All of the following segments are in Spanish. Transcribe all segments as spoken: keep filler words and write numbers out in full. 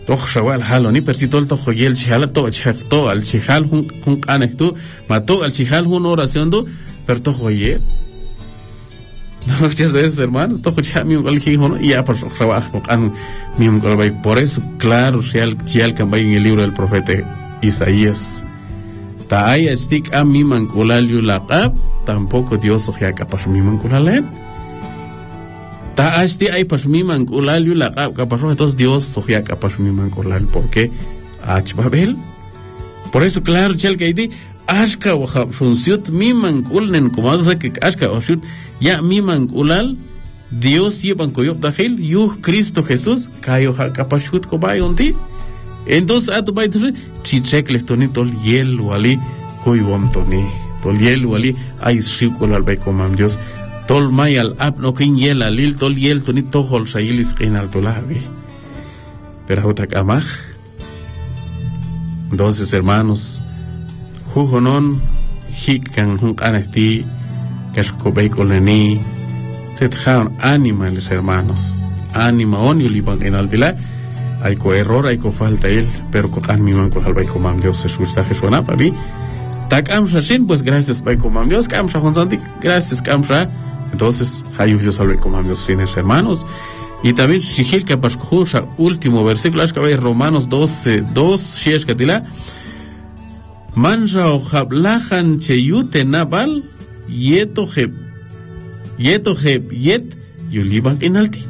roh shawal halo ni pertitol to joyel chihal to chefto al chihal hun hun anektu mato al chihal hun oración do perto joyel. Muchas veces, hermanos, to joya mi gal hijo y ya por trabajo kan mi gal por eso claro real chial que en el libro del profeta Isaías. Ta ay estik a mi mankulal yulaqab tampoco Dios oja capaz mi mankulalen. Ta ashti ay pas mi mankulal yulaqab capaz entonces Dios oja capaz mi mankulal porque ach babel. Por eso claro chial que di ashka wa funsiot mi mankulnen como hace que ashka o ya mi mankulal Dios llevan coyop dahil yuh Cristo Jesús kayo ha capaz ko bayonti. Entonces a tu baito chichek lestoni tol yel wali koywom toni tol yel wali ay shikol al bay komam Dios tol may al ap no kin yel alil tol yel toni tohol shayilis kin al tolabi pero hutak amaj. Entonces hermanos jujonon hikan hun anesti kashko bay koleni set han animales hermanos anima on yuliban en altila. Hay co error, hay co falta él, pero cojan mi manco al baiko mam Dios se gusta Jesús na papi. Tak amsha shin pues gracias baiko mam Dios, kamsha Juan gracias kamsha. Entonces, hay Dios al baiko mam Dios sin hermanos. Y también shihil que pascuja último versículo es que ve Romanos doce, dos shesh katila. Manja o hablahan cheyute nabal yeto heb yeto heb yet yuliban inalti.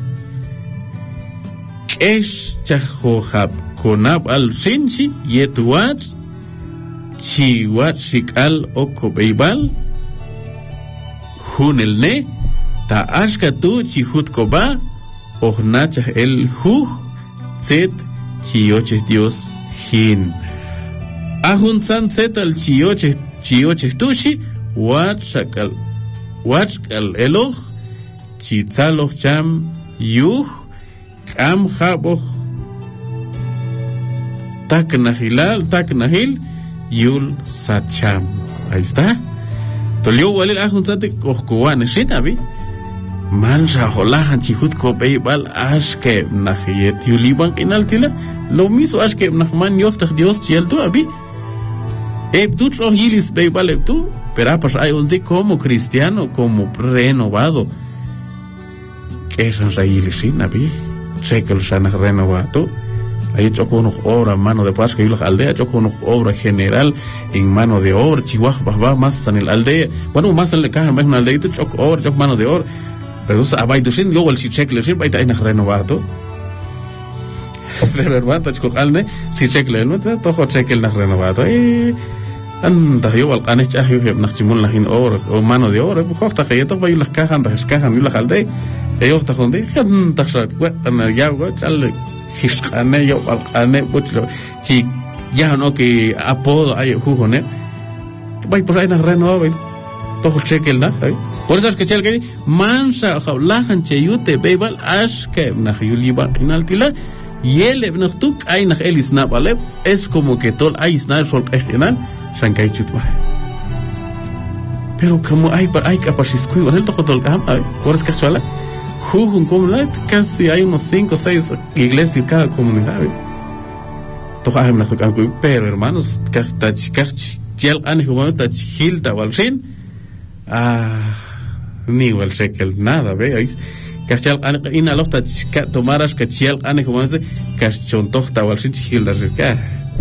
Esh chajohab konab al sinchi yetuat chiwat shikal okobeibal hunelne ta ashkatu chihut koba ohnachah el huj set chioche Dios hin ahun san set al chioche chioche tushi wat shakal wat shakal eloh chitzaloh cham yuj Am jabo tak nahilal tak nahil yul sacham. Ahí está. Tolio walil ahun sate kohkuan shinabi. Man raholahan chihut ko beibal ashke nahiyet yuliban kinaltila. Lo mismo ashke nahman yohtah Dios chieltu abi. Ebtu chohilis beibal ebtu. Pero pues hay un de como cristiano, como renovado. Que es un rayil shinabi. Chekel shana renovado. Hay hecho con una obra mano de Pascua y la aldea, hecho con una obra general en mano de obra, Chihuahua, va más en el aldea. Bueno, más en la caja, más en la aldea, hecho obra, hecho mano de obra. Pero eso, a Baidusin, yo el si chekel, si Baita en renovado. Pero hermano, hecho alne, si chekel, no te toco chekel na renovado. Eh, anda, yo al canes chajo, yo nachimul la hin obra, o mano de obra, pues hasta que yo toco las cajas, las cajas, y la aldea. Yo está con de gente ana ya chal hisqane yo alqane butlo chi ya no que apodo hay jujone vai por ahí na reno vai todo chekel na por eso es que chel que mansa hablahan cheyute beibal ashke na yuliba inaltila yele bnaktuk ay na elis na baleb es como que tol ay sna sol regional shankay chutba pero como hay hay capacidad con el tocotol gam por eso que chala Jujun comunidad, casi hay unos cinco o seis iglesias en cada comunidad. Pero hermanos, tial ane humanos ta chilta walshin, ah, ni wal shekel nada, veis. Kachal ane ina lochta tomaras kachial ane humanos kachontochta walshin childa rika.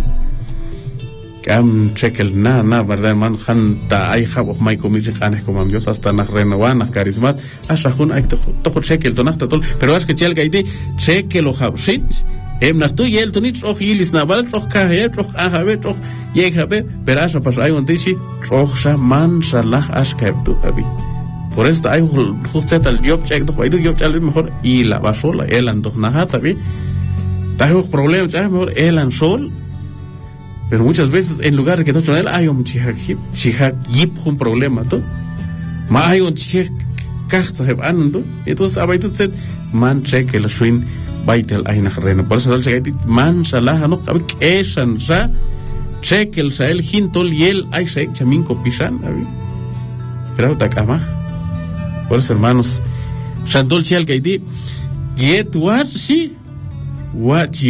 Cam chekel na na verdad hermano hanta ay jabo may comir canes como Dios hasta na renovar na carismat ashahun ay to to chekel to nafta tol pero es que chel gaiti chekel o habshin em na tu yel to nit och yilis na bal och ka he och a habe och ye habe pero asha pas ay un dishi och sha man shalah ashka tu abi por esto ay justo el job check to ay job chal mejor y la basola elan to na hata bi ta hay problema ya mejor elan sol. Pero muchas veces en lugar de que todo él hay un chihak chihak yip un problema to ma hay un chihak kachtsa heb anando entonces abaitu set man check el swin baitel ay nahrena por eso el check man salah no kab eshan sa check el sa el hintol yel ay check chamin ko pisan abi pero ta kama por eso hermanos shandol chial kaiti yet what si what